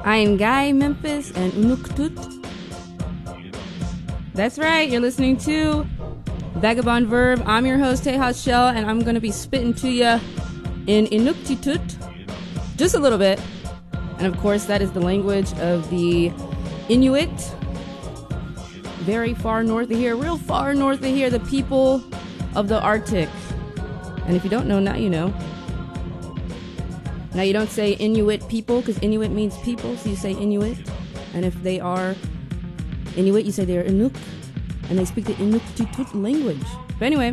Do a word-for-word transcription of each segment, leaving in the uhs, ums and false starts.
Ein Guy Memphis and Inuktitut. That's right, you're listening to Vagabond Verb. I'm your host, Tejas Shell, and I'm going to be spitting to you in Inuktitut, just a little bit. And of course, that is the language of the Inuit, very far north of here, real far north of here, the people of the Arctic. And if you don't know, now you know. Now you don't say Inuit people, because Inuit means people, so you say Inuit. And if they are Inuit, you say they're Inuk, and they speak the Inuktitut language. But anyway,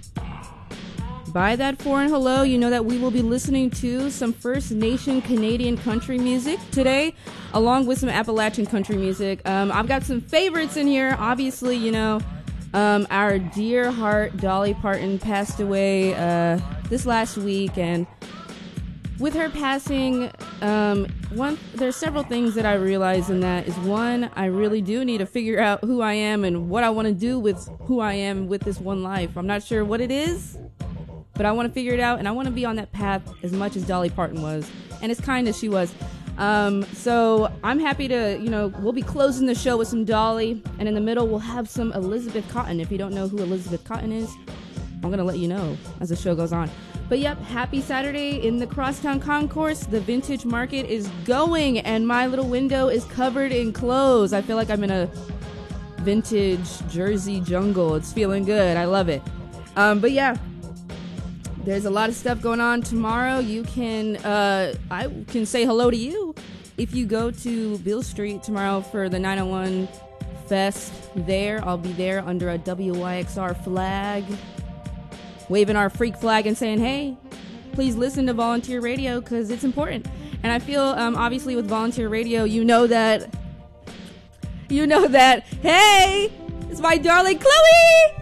by that foreign hello, you know that we will be listening to some First Nation Canadian country music today, along with some Appalachian country music. Um, I've got some favorites in here. Obviously, you know, um, our dear heart Dolly Parton passed away uh, this last week, and with her passing, um, one there's several things that I realized in that is, one, I really do need to figure out who I am and what I want to do with who I am with this one life. I'm not sure what it is, but I want to figure it out, and I want to be on that path as much as Dolly Parton was, and as kind as she was. Um, so I'm happy to, you know, we'll be closing the show with some Dolly, and in the middle we'll have some Elizabeth Cotten. If you don't know who Elizabeth Cotten is, I'm going to let you know as the show goes on. But yep, happy Saturday in the Crosstown Concourse. The vintage market is going, and my little window is covered in clothes. I feel like I'm in a vintage Jersey jungle. It's feeling good. I love it. Um, but yeah, there's a lot of stuff going on tomorrow. You can, uh, I can say hello to you if you go to Beale Street tomorrow for the nine oh one Fest there. I'll be there under a W Y X R flag, waving our freak flag and saying, hey, please listen to Volunteer Radio, because it's important. And I feel, um, obviously, with Volunteer Radio, you know that, you know that, hey, it's my darling Chloe!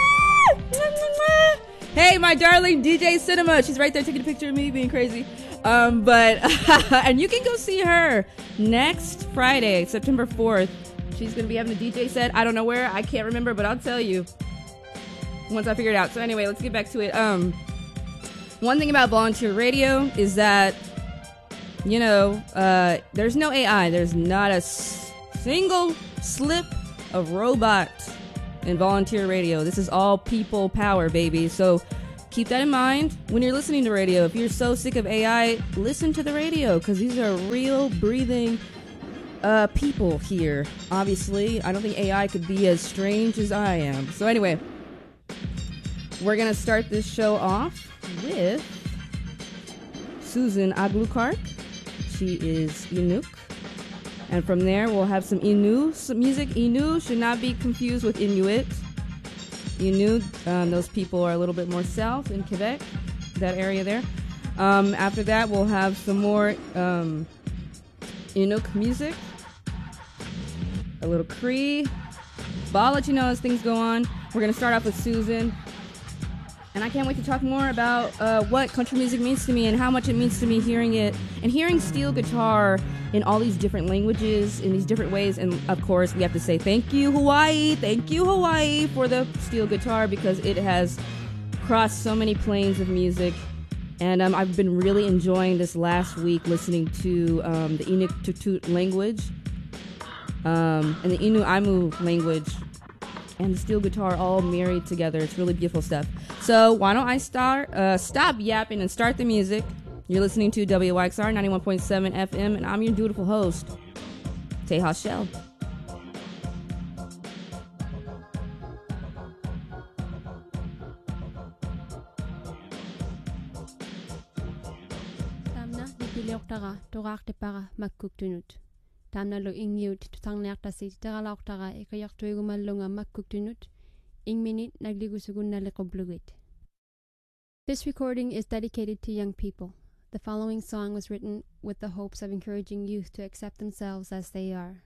Ah! Hey, my darling D J Cinema. She's right there taking a picture of me being crazy. Um, but, and you can go see her next Friday, September fourth. She's going to be having a D J set. I don't know where. I can't remember, but I'll tell you once I figure it out. So anyway, let's get back to it. Um, one thing about Volunteer Radio is that, you know, uh, there's no A I. There's not a s- single slip of robot in Volunteer Radio. This is all people power, baby. So keep that in mind when you're listening to radio. If you're so sick of A I, listen to the radio, because these are real, breathing uh, people here. Obviously, I don't think A I could be as strange as I am. So anyway, we're going to start this show off with Susan Aglukark. She is Inuk. And from there, we'll have some Innu some music. Innu should not be confused with Inuit. Innu, um, those people are a little bit more south in Quebec, that area there. Um, after that, we'll have some more um, Inuk music. A little Cree. But I'll let you know as things go on. We're going to start off with Susan. And I can't wait to talk more about uh, what country music means to me and how much it means to me hearing it. And hearing steel guitar in all these different languages, in these different ways. And of course, we have to say thank you, Hawaii. Thank you, Hawaii, for the steel guitar, because it has crossed so many planes of music. And um, I've been really enjoying this last week listening to um, the Inuktitut language um, and the Innu Aimu language and the steel guitar all married together. It's really beautiful stuff. So why don't I start, uh, stop yapping and start the music. You're listening to W Y X R ninety-one point seven F M, and I'm your dutiful host, Tejas Shell. Tamna dipilioktara torakte para makkuktunut. Tamna lo ingyut tutangnerta si teralaktara ekayaktuigumalunga makkuktunut. Ing minute nagligusugun na lekobluit. This recording is dedicated to young people. The following song was written with the hopes of encouraging youth to accept themselves as they are.